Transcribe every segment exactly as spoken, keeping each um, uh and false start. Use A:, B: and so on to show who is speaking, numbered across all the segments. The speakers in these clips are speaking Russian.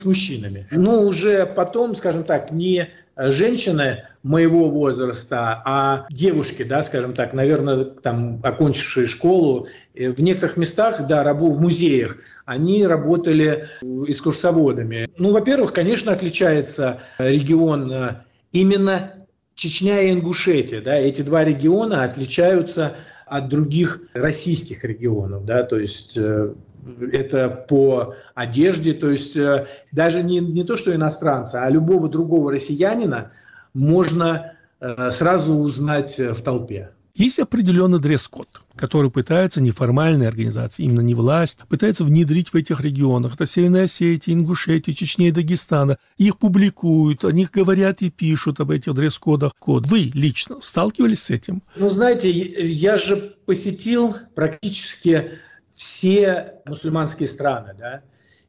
A: с мужчинами. Но уже потом, скажем так, не женщины моего возраста, а девушки, да, скажем так, наверное, там, окончившие школу, в некоторых местах, да, рабу в музеях, они работали экскурсоводами. Ну, во-первых, конечно, отличается регион именно Чечня и Ингушетия, да, эти два региона отличаются от других российских регионов, да, то есть э, это по одежде, то есть э, даже не, не то, что иностранца, а любого другого россиянина можно э, сразу узнать в толпе.
B: Есть определенный дресс-код, который пытается неформальная организация, именно не власть, пытается внедрить в этих регионах. Это Северная Осетия, Ингушетия, Чечня и Дагестана. Их публикуют, о них говорят и пишут об этих дресс-кодах. Вы лично сталкивались с этим?
A: Ну, знаете, я же посетил практически все мусульманские страны, да,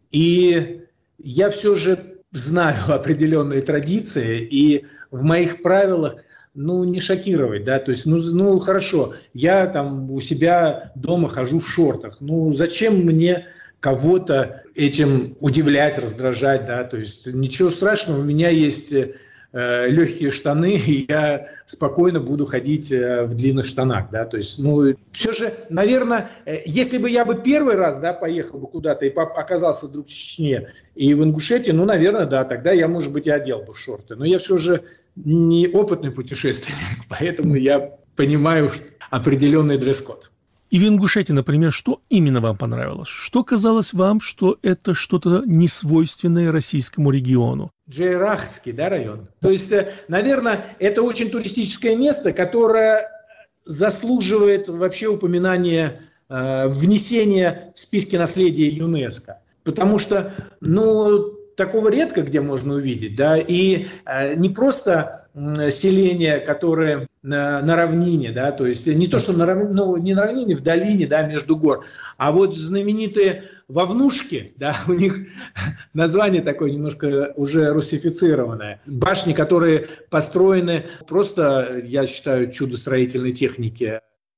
A: и я все же знаю определенные традиции, и в моих правилах ну, не шокировать, да, то есть, ну, ну, хорошо, я там у себя дома хожу в шортах, ну, зачем мне кого-то этим удивлять, раздражать, да, то есть, ничего страшного, у меня есть э, легкие штаны, и я спокойно буду ходить э, в длинных штанах, да, то есть, ну, все же, наверное, э, если бы я бы первый раз, да, поехал бы куда-то и оказался вдруг в Чечне и в Ингушетии, ну, наверное, да, тогда я, может быть, и одел бы шорты, но я все же не опытный путешественник, поэтому я понимаю определенный дресс-код.
B: И в Ингушетии, например, что именно вам понравилось? Что казалось вам, что это что-то несвойственное российскому региону?
A: Джейрахский, да, район? То есть, наверное, это очень туристическое место, которое заслуживает вообще упоминания, э, внесения в списки наследия ЮНЕСКо. Потому что, ну, такого редко где можно увидеть, да, и э, не просто э, селения, которые на, на равнине, да, то есть не то, что на равнине, ну, не на равнине, в долине, да, между гор, а вот знаменитые Вовнушки, да, у них название такое немножко уже русифицированное, башни, которые построены просто, я считаю, чудо-строительной техники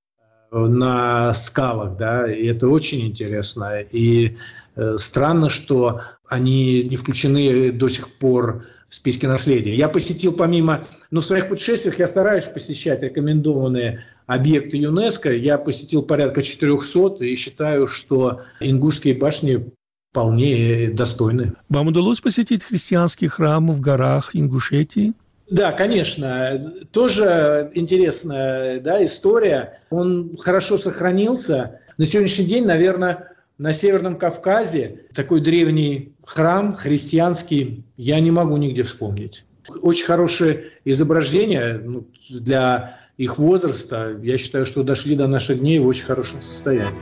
A: на скалах, да, и это очень интересно, и э, странно, что они не включены до сих пор в списке наследия. Я посетил помимо, ну, в своих путешествиях я стараюсь посещать рекомендованные объекты ЮНЕСКО. Я посетил порядка четырехсот и считаю, что ингушские башни вполне достойны.
B: Вам удалось посетить христианские храмы в горах Ингушетии?
A: Да, конечно. Тоже интересная, да, история. Он хорошо сохранился. На сегодняшний день, наверное, на Северном Кавказе такой древний храм христианский я не могу нигде вспомнить. Очень хорошее изображение, ну, для их возраста. Я считаю, что дошли до наших дней в очень хорошем состоянии.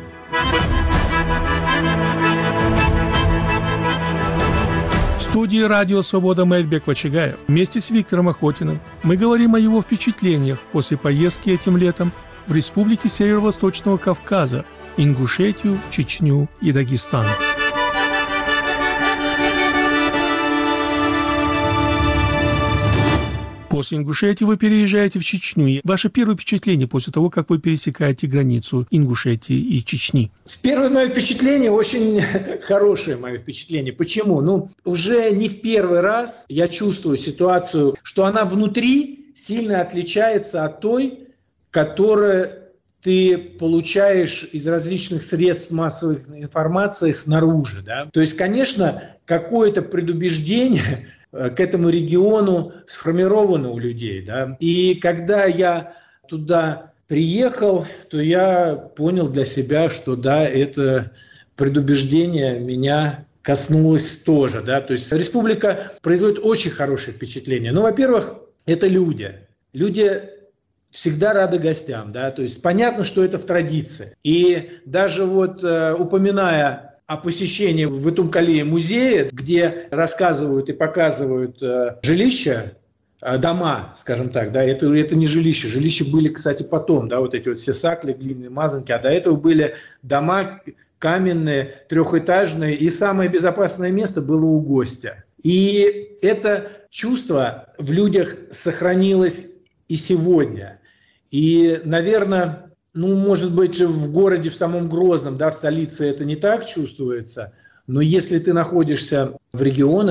B: В студии «Радио Свобода» Мэльбек Вачигаев вместе с Виктором Охотиным мы говорим о его впечатлениях после поездки этим летом в республике Северо-Восточного Кавказа, Ингушетию, Чечню и Дагестан. После Ингушетии вы переезжаете в Чечню. Ваше первое впечатление после того, как вы пересекаете границу Ингушетии и Чечни?
A: Первое мое впечатление, очень хорошее мое впечатление. Почему? Ну, уже не в первый раз я чувствую ситуацию, что она внутри сильно отличается от той, которая ты получаешь из различных средств массовой информации снаружи. Да? То есть, конечно, какое-то предубеждение к этому региону сформировано у людей. Да? И когда я туда приехал, то я понял для себя, что да, это предубеждение меня коснулось тоже. Да? То есть республика производит очень хорошее впечатление. Ну, во-первых, это люди. Люди всегда рады гостям, да, то есть понятно, что это в традиции. И даже вот э, упоминая о посещении в Итумкале музея, где рассказывают и показывают э, жилища, э, дома, скажем так, да, это, это не жилища, жилища были, кстати, потом, да, вот эти вот все сакли, глиняные мазанки, а до этого были дома каменные, трехэтажные, и самое безопасное место было у гостя. И это чувство в людях сохранилось и сегодня. И, наверное, ну, может быть, в городе, в самом Грозном, да, в столице это не так чувствуется, Но если ты находишься в регионах,